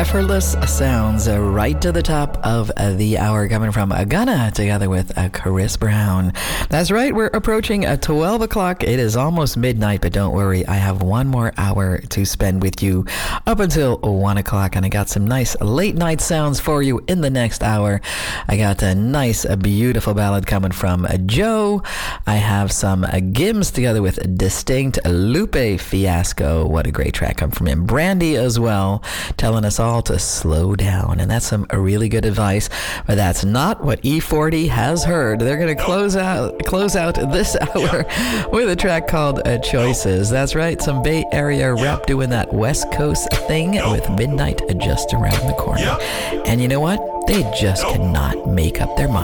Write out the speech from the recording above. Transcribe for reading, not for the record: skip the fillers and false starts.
effortless sounds right to the top of the hour, coming from Gunna together with Chris Brown. That's right, we're approaching 12 o'clock. It is almost midnight, but don't worry, I have one more hour to spend with you up until 1 o'clock, and I got some nice late night sounds for you in the next hour. I got a nice, beautiful ballad coming from Joe. I have some Gims together with Distinct, Lupe Fiasco. What a great track coming from him. Brandy as well, telling us all to slow down, and that's some really good advice, but that's not what E40 has heard. They're going to close out this hour with a track called Choices. That's right, some Bay Area rap doing that West Coast thing with Midnight just around the corner. And you know what? They just cannot make up their mind.